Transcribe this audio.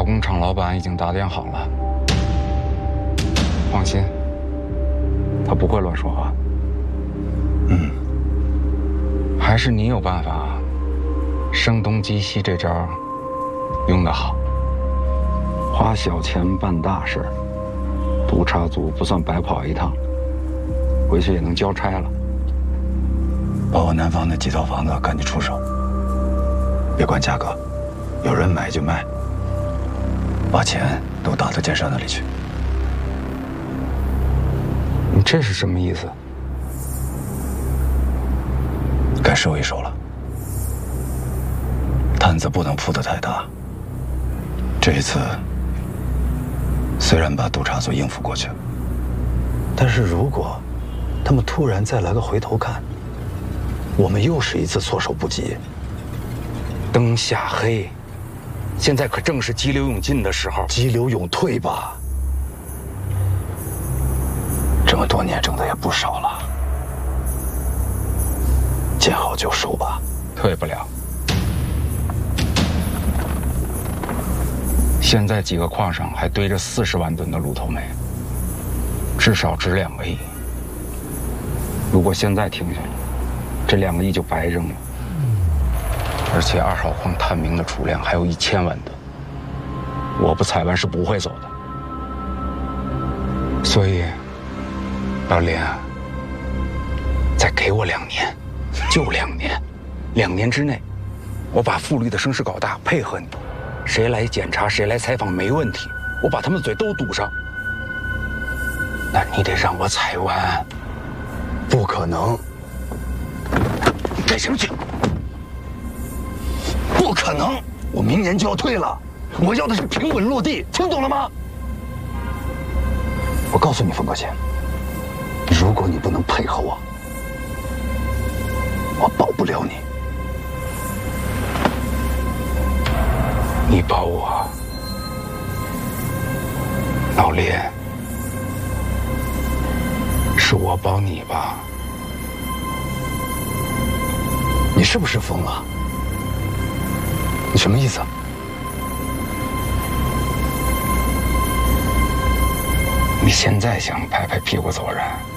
工厂老板已经打点好了，放心，他不会乱说话。还是你有办法，声东击西这招用得好。花小钱办大事，督察组不算白跑一趟，回去也能交差了。 把我南方那几套房子赶紧出手，别管价格，有人买就卖，把钱都打到建设那里去。 你这是什么意思？ 该收一收了，摊子不能铺得太大。这一次虽然把督察组应付过去了，但是如果他们突然再来个回头看，我们又是一次措手不及。 灯下黑，现在可正是急流勇进的时候。 急流勇退吧，这么多年挣的也不少了，见好就收吧。 退不了。现在几个矿上还堆着40万吨的鹿头煤，至少值2个亿。如果现在停下来，这2个亿就白扔了。而且2号矿探明的储量还有1000万吨，我不采完是不会走的。所以，老林啊，再给我2年，就2年，2年之内，我把富力的声势搞大，配合你，谁来检查，谁来采访没问题，我把他们嘴都堵上。那你得让我采完， 不可能， 你干什么去？ 不可能！我明年就要退了，我要的是平稳落地，听懂了吗？我告诉你，冯国贤，如果你不能配合我，我保不了你。 你保我，老林，是我保你吧？ 你是不是疯了？你什么意思？ 你现在想拍拍屁股走人？